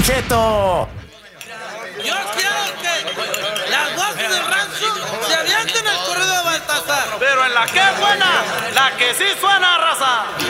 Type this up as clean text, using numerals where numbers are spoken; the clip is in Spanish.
Cheto. Yo quiero que las voces del rancho se avienten el corrido de Baltasar. Pero en la que es buena, la que sí suena, raza.